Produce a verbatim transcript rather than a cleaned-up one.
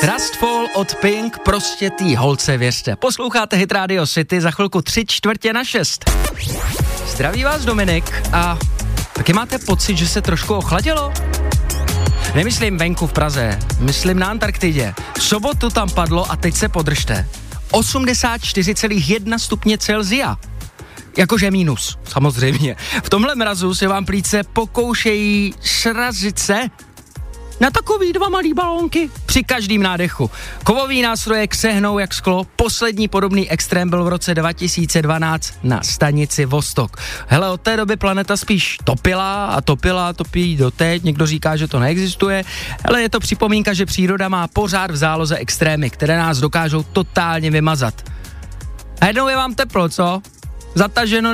Trustful od Pink, prostě tý holce věřte. Posloucháte Hit Radio City, za chvilku tři čtvrtě na šest. Zdraví vás Dominik a taky máte pocit, že se trošku ochladilo? Nemyslím venku v Praze, myslím na Antarktidě. V sobotu tam padlo a teď se podržte. osmdesát čtyři celá jedna stupně Celsia. Jakože mínus, samozřejmě. V tomhle mrazu se vám plíce pokoušejí srazit se na takový dva malý balónky při každém nádechu. Kovový nástroje ksehnou jak sklo. Poslední podobný extrém byl v roce dva tisíce dvanáct na stanici Vostok. Hele, od té doby planeta spíš topila a topila, topí doteď. Někdo říká, že to neexistuje. Hele, je to připomínka, že příroda má pořád v záloze extrémy, které nás dokážou totálně vymazat. A jednou je vám teplo, co? Zataženo